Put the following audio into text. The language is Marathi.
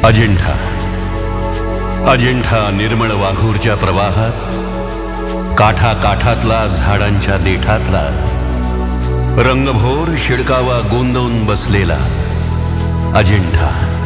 अजिंठा अजिंठा निर्मळ वाघूरच्या प्रवाहात, काठा काठातला झाडांच्या देठातला, रंगभोर शिडकावा गोंदवून बसलेला अजिंठा।